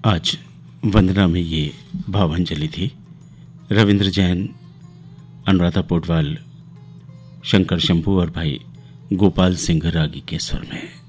आज वंदना में ये भावांजलि थी। रविंद्र जैन, अनुराधा पोडवाल, शंकर शंभू और भाई गोपाल सिंह रागी के स्वर में।